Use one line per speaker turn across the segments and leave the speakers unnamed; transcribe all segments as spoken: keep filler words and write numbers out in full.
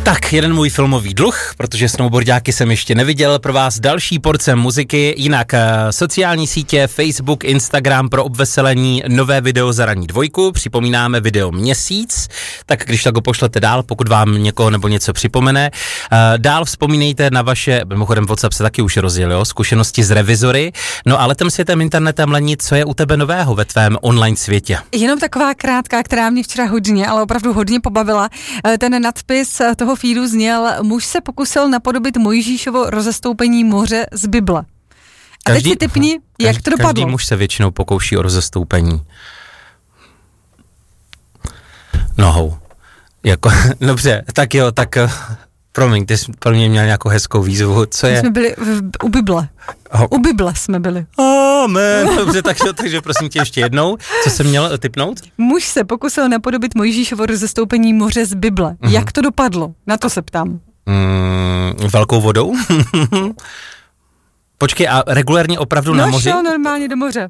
Tak, jeden můj filmový dluh, protože snowboardáky jsem ještě neviděl, pro vás další porce muziky, jinak sociální sítě, Facebook, Instagram pro obveselení, nové video za ranní dvojku, připomínáme video měsíc, tak když tak ho pošlete dál, pokud vám někoho nebo něco připomene. Dál vzpomínejte na vaše, mimochodem WhatsApp se taky už rozjel, jo, zkušenosti s revizory, no ale tím světem internetem, Leni, co je u tebe nového ve tvém online světě?
Jenom taková krátká, která mě včera hodně, ale opravdu hodně pobavila. Ten nadpis toho feedu zněl: muž se pokusil napodobit Mojžíšovo rozestoupení moře z Bible. A každý, teď si tipni, jak
každý,
to dopadlo.
Každý muž se většinou pokouší o rozestoupení nohou. Jako, dobře, tak jo, tak promiň, ty jsi pro mě měl nějakou hezkou výzvu, co je?
My jsme byli v, u Bible. Ho. U Bible jsme byli.
Amen. Dobře, takže, takže prosím tě ještě jednou, co jsem měl tipnout?
Muž se pokusil napodobit Mojžíšovo rozestoupení moře z Bible. Mm-hmm. Jak to dopadlo? Na to se ptám.
Mm, velkou vodou? Počkej, a regulérně opravdu
no,
na moři?
No šel normálně do moře.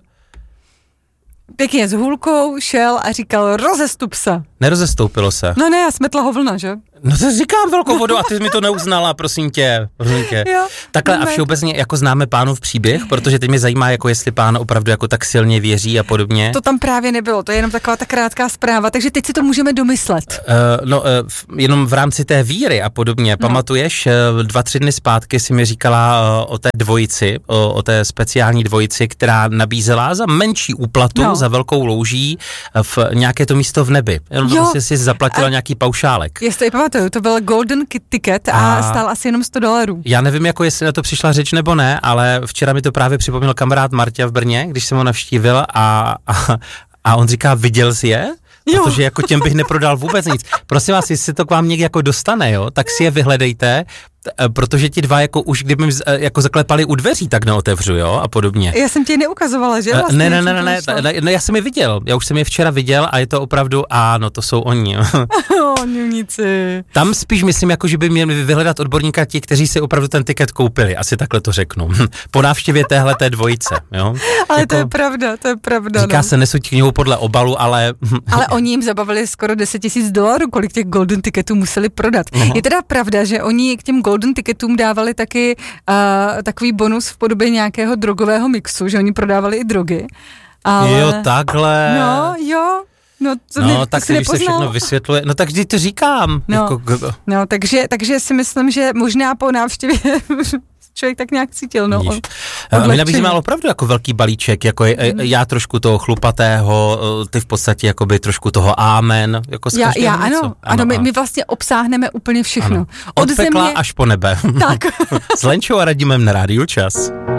Pěkně s hůlkou šel a říkal: rozestup se.
Nerozestoupilo se.
No ne, a smetla ho vlna, že?
No to říkám velkou vodu a ty jsi mi to neuznala, prosím tě. Prosím tě.
Jo,
takhle a všeobecně jako známe Pánův příběh, protože teď mě zajímá, jako jestli Pán opravdu jako tak silně věří a podobně.
To tam právě nebylo, to je jenom taková ta krátká zpráva, takže teď si to můžeme domyslet.
Uh, no, uh, jenom v rámci té víry a podobně. No. Pamatuješ, uh, dva, tři dny zpátky si mi říkala uh, o té dvojici, o, o té speciální dvojici, která nabízela za menší úplatu, no. za velkou louží v nějaké to místo v nebi. Jenom vlastně si zaplatila a nějaký paušálek.
Jestli pamatuju, to byl golden ticket a, a stál asi jenom sto dolarů.
Já nevím, jako jestli na to přišla řeč nebo ne, ale včera mi to právě připomněl kamarád Marťa v Brně, když jsem ho navštívil a, a, a on říká, viděl jsi je? Jo. Protože jako těm bych neprodal vůbec nic. Prosím vás, jestli se to k vám někdy jako dostane, jo, tak si je vyhledejte, protože ti dva jako už kdyby jako zaklepali u dveří, tak neotevřu, jo, a podobně.
Já jsem ti neukazovala, že? Vlastně
ne, ne, ne, ne, ne, ne, ne, já jsem je viděl, já už jsem je včera viděl a je to opravdu, ano, to jsou oni.
O, ňuníci.
Tam spíš myslím, jako, že by měli vyhledat odborníka ti, kteří si opravdu ten tiket koupili, asi takhle to řeknu. Po návštěvě téhleté dvojice, jo.
Ale
jako,
to je pravda, to je pravda.
Říká
no.
se, nesuď knihu podle obalu, ale...
Ale oni jim zabavili skoro deset tisíc dolarů, kolik těch golden ticketů museli prodat. Uh-huh. Je teda pravda, že oni k těm golden ticketům dávali taky uh, takový bonus v podobě nějakého drogového mixu, že oni prodávali i drogy. Ale...
Jo, takhle.
No, jo. No, to
no
ne,
tak
si
když se všechno vysvětluje, no tak vždy to říkám.
No,
jako...
no takže, takže si myslím, že možná po návštěvě člověk tak nějak cítil, no.
A my nabízíme ale opravdu jako velký balíček, jako je, mm. já trošku toho chlupatého, ty v podstatě jakoby trošku toho amen, jako s
já, já, ano,
něco.
ano, ano, my, my vlastně obsáhneme úplně všechno.
Ano. Od, Od pekla země... až po nebe.
Tak.
S Lenčou a Radimem na Rádiu Čas.